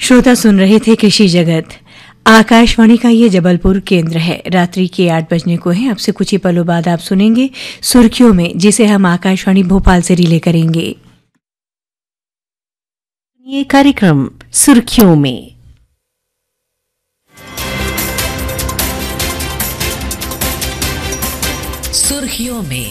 श्रोता सुन रहे थे कृषि जगत। आकाशवाणी का ये जबलपुर केंद्र है। रात्रि के 8 बजने को है। अब से कुछ ही पलों बाद आप सुनेंगे सुर्खियों में, जिसे हम आकाशवाणी भोपाल से रिले करेंगे। ये कार्यक्रम सुर्खियों में। सुर्खियों में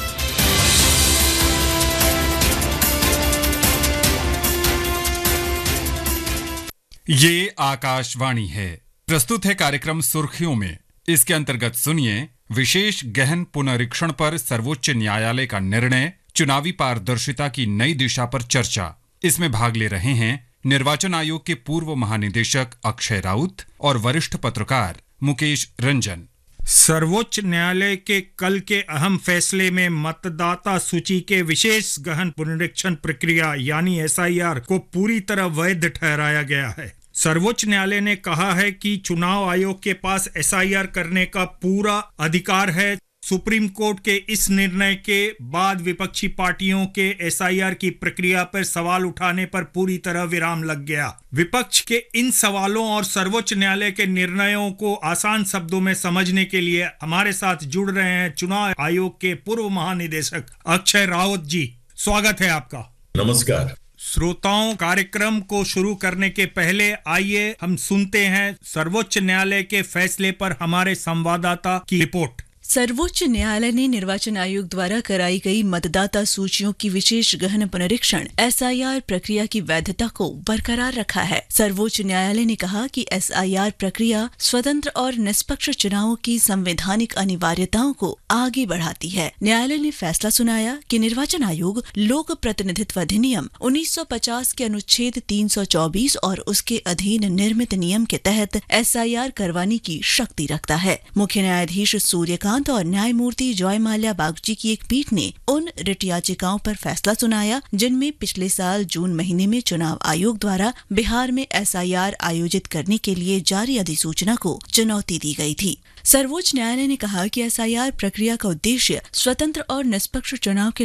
ये आकाशवाणी है। प्रस्तुत है कार्यक्रम सुर्खियों में। इसके अंतर्गत सुनिए विशेष गहन पुनरीक्षण पर सर्वोच्च न्यायालय का निर्णय, चुनावी पारदर्शिता की नई दिशा पर चर्चा। इसमें भाग ले रहे हैं निर्वाचन आयोग के पूर्व महानिदेशक अक्षय राउत और वरिष्ठ पत्रकार मुकेश रंजन। सर्वोच्च न्यायालय के कल के अहम फैसले में मतदाता सूची के विशेष गहन पुनरीक्षण प्रक्रिया यानी एसआईआर को पूरी तरह वैध ठहराया गया है। सर्वोच्च न्यायालय ने कहा है कि चुनाव आयोग के पास एसआईआर करने का पूरा अधिकार है। सुप्रीम कोर्ट के इस निर्णय के बाद विपक्षी पार्टियों के एसआईआर की प्रक्रिया पर सवाल उठाने पर पूरी तरह विराम लग गया। विपक्ष के इन सवालों और सर्वोच्च न्यायालय के निर्णयों को आसान शब्दों में समझने के लिए हमारे साथ जुड़ रहे हैं चुनाव आयोग के पूर्व महानिदेशक अक्षय राउत जी। स्वागत है आपका। नमस्कार। श्रोताओं, कार्यक्रम को शुरू करने के पहले आइए हम सुनते हैं सर्वोच्च न्यायालय के फैसले पर हमारे संवाददाता की रिपोर्ट। सर्वोच्च न्यायालय ने निर्वाचन आयोग द्वारा कराई गई मतदाता सूचियों की विशेष गहन पुनरीक्षण एसआईआर प्रक्रिया की वैधता को बरकरार रखा है। सर्वोच्च न्यायालय ने कहा कि एसआईआर प्रक्रिया स्वतंत्र और निष्पक्ष चुनावों की संवैधानिक अनिवार्यताओं को आगे बढ़ाती है। न्यायालय ने फैसला सुनाया कि निर्वाचन आयोग लोक प्रतिनिधित्व अधिनियम 1950 के अनुच्छेद 324 और उसके अधीन निर्मित नियम के तहत एसआईआर करवाने की शक्ति रखता है। मुख्य न्यायाधीश सूर्यकांत और न्यायमूर्ति जॉय माल्या बागची की एक पीठ ने उन रिट याचिकाओं पर फैसला सुनाया जिनमें पिछले साल जून महीने में चुनाव आयोग द्वारा बिहार में एसआईआर आयोजित करने के लिए जारी अधिसूचना को चुनौती दी गई थी। सर्वोच्च न्यायालय ने कहा कि एसआईआर प्रक्रिया का उद्देश्य स्वतंत्र और निष्पक्ष चुनाव के